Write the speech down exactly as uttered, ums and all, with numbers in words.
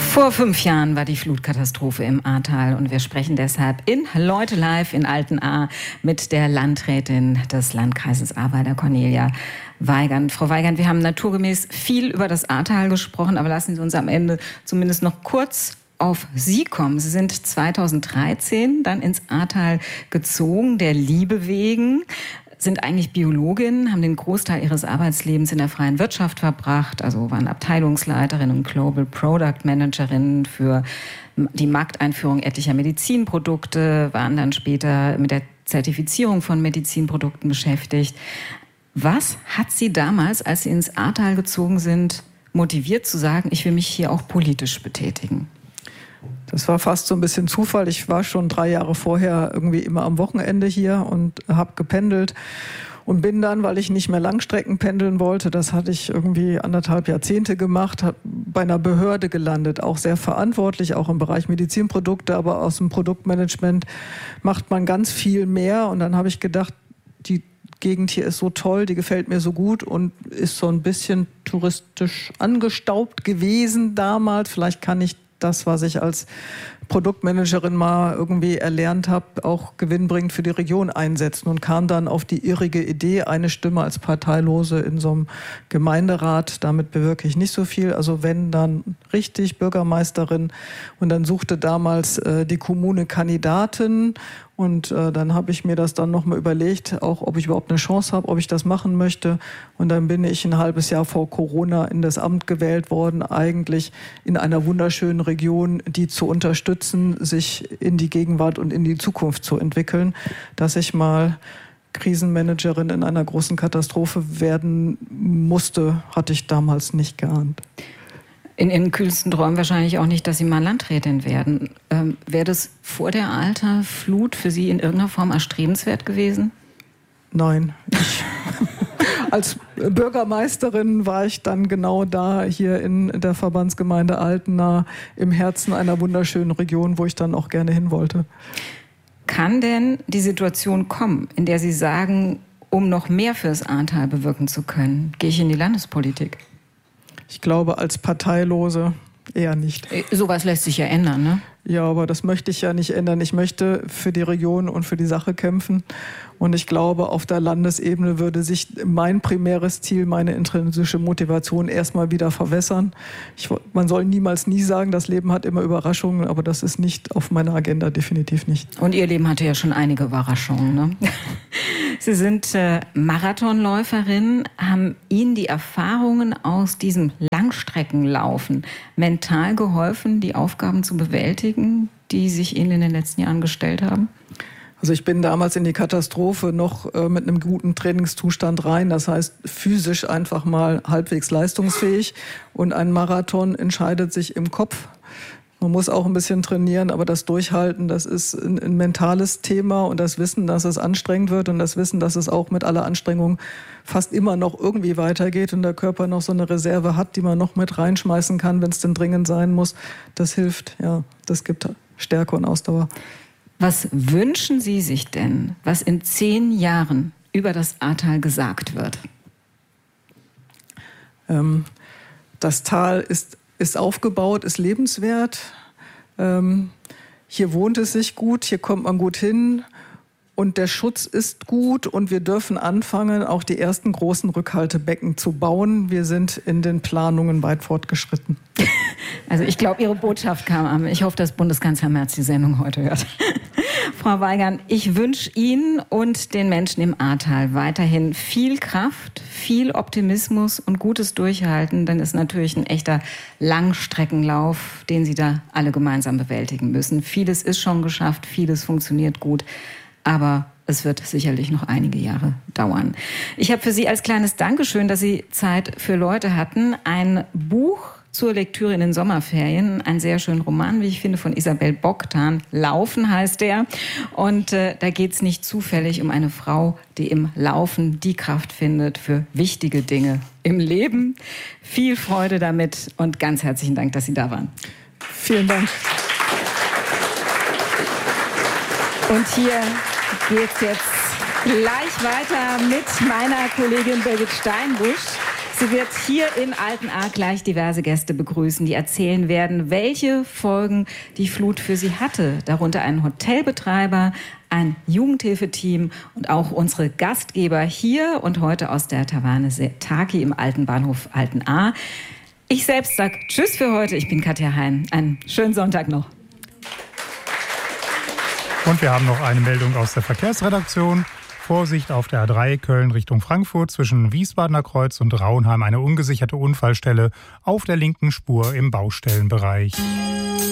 Vor fünf Jahren war die Flutkatastrophe im Ahrtal und wir sprechen deshalb in Leute live in Altenahr mit der Landrätin des Landkreises Ahrweiler, Cornelia Weigand. Frau Weigand, wir haben naturgemäß viel über das Ahrtal gesprochen, aber lassen Sie uns am Ende zumindest noch kurz auf Sie kommen. Sie sind zweitausenddreizehn dann ins Ahrtal gezogen, der Liebe wegen, sind eigentlich Biologin, haben den Großteil ihres Arbeitslebens in der freien Wirtschaft verbracht, also waren Abteilungsleiterin und Global Product Managerin für die Markteinführung etlicher Medizinprodukte, waren dann später mit der Zertifizierung von Medizinprodukten beschäftigt. Was hat Sie damals, als Sie ins Ahrtal gezogen sind, motiviert zu sagen, ich will mich hier auch politisch betätigen? Das war fast so ein bisschen Zufall. Ich war schon drei Jahre vorher irgendwie immer am Wochenende hier und habe gependelt und bin dann, weil ich nicht mehr Langstrecken pendeln wollte, das hatte ich irgendwie anderthalb Jahrzehnte gemacht, bei einer Behörde gelandet, auch sehr verantwortlich, auch im Bereich Medizinprodukte, aber aus dem Produktmanagement macht man ganz viel mehr. Und dann habe ich gedacht, die Gegend hier ist so toll, die gefällt mir so gut und ist so ein bisschen touristisch angestaubt gewesen damals. Vielleicht kann ich das, was ich als Produktmanagerin mal irgendwie erlernt habe, auch gewinnbringend für die Region einsetzen und kam dann auf die irrige Idee, eine Stimme als Parteilose in so einem Gemeinderat, damit bewirke ich nicht so viel, also wenn, dann richtig Bürgermeisterin, und dann suchte damals äh, die Kommune Kandidaten. Und äh, dann habe ich mir das dann nochmal überlegt, auch ob ich überhaupt eine Chance habe, ob ich das machen möchte. Und dann bin ich ein halbes Jahr vor Corona in das Amt gewählt worden, eigentlich in einer wunderschönen Region, die zu unterstützen, sich in die Gegenwart und in die Zukunft zu entwickeln, dass ich mal Krisenmanagerin in einer großen Katastrophe werden musste, hatte ich damals nicht geahnt. In Ihren kühlsten Träumen wahrscheinlich auch nicht, dass Sie mal Landrätin werden. Ähm, wäre das vor der Ahrtal-Flut für Sie in irgendeiner Form erstrebenswert gewesen? Nein. Ich, als Bürgermeisterin war ich dann genau da, hier in der Verbandsgemeinde Altenahr, im Herzen einer wunderschönen Region, wo ich dann auch gerne hin wollte. Kann denn die Situation kommen, in der Sie sagen, um noch mehr fürs Ahrtal bewirken zu können, gehe ich in die Landespolitik? Ich glaube, als Parteilose eher nicht. Sowas lässt sich ja ändern, ne? Ja, aber das möchte ich ja nicht ändern. Ich möchte für die Region und für die Sache kämpfen. Und ich glaube, auf der Landesebene würde sich mein primäres Ziel, meine intrinsische Motivation erstmal wieder verwässern. Ich, man soll niemals nie sagen, das Leben hat immer Überraschungen, aber das ist nicht auf meiner Agenda, definitiv nicht. Und Ihr Leben hatte ja schon einige Überraschungen, ne? Sie sind äh, Marathonläuferin. Haben Ihnen die Erfahrungen aus diesem Langstreckenlaufen mental geholfen, die Aufgaben zu bewältigen, die sich Ihnen in den letzten Jahren gestellt haben? Also ich bin damals in die Katastrophe noch äh, mit einem guten Trainingszustand rein. Das heißt, physisch einfach mal halbwegs leistungsfähig. Und ein Marathon entscheidet sich im Kopf. Man muss auch ein bisschen trainieren, aber das Durchhalten, das ist ein, ein mentales Thema. Und das Wissen, dass es anstrengend wird und das Wissen, dass es auch mit aller Anstrengung fast immer noch irgendwie weitergeht und der Körper noch so eine Reserve hat, die man noch mit reinschmeißen kann, wenn es denn dringend sein muss, das hilft. Ja, das gibt Stärke und Ausdauer. Was wünschen Sie sich denn, was in zehn Jahren über das Ahrtal gesagt wird? Ähm, das Tal ist, ist aufgebaut, ist lebenswert. Ähm, hier wohnt es sich gut, hier kommt man gut hin. Und der Schutz ist gut und wir dürfen anfangen, auch die ersten großen Rückhaltebecken zu bauen. Wir sind in den Planungen weit fortgeschritten. Also ich glaube, Ihre Botschaft kam an. Ich hoffe, dass Bundeskanzler Merz die Sendung heute hört. Frau Weigand, ich wünsche Ihnen und den Menschen im Ahrtal weiterhin viel Kraft, viel Optimismus und gutes Durchhalten, denn es ist natürlich ein echter Langstreckenlauf, den Sie da alle gemeinsam bewältigen müssen. Vieles ist schon geschafft, vieles funktioniert gut. Aber es wird sicherlich noch einige Jahre dauern. Ich habe für Sie als kleines Dankeschön, dass Sie Zeit für Leute hatten, ein Buch zur Lektüre in den Sommerferien. Einen sehr schönen Roman, wie ich finde, von Isabel Bogdan. Laufen heißt der. Und äh, da geht es nicht zufällig um eine Frau, die im Laufen die Kraft findet für wichtige Dinge im Leben. Viel Freude damit und ganz herzlichen Dank, dass Sie da waren. Vielen Dank. Und hier geht's jetzt gleich weiter mit meiner Kollegin Birgit Steinbusch. Sie wird hier in Altenahr gleich diverse Gäste begrüßen, die erzählen werden, welche Folgen die Flut für sie hatte. Darunter einen Hotelbetreiber, ein Jugendhilfeteam und auch unsere Gastgeber hier und heute aus der Taverne Setaki im Alten Bahnhof Altenahr. Ich selbst sage Tschüss für heute. Ich bin Katja Hein. Einen schönen Sonntag noch. Und wir haben noch eine Meldung aus der Verkehrsredaktion. Vorsicht auf der A drei Köln Richtung Frankfurt zwischen Wiesbadener Kreuz und Raunheim. Eine ungesicherte Unfallstelle auf der linken Spur im Baustellenbereich.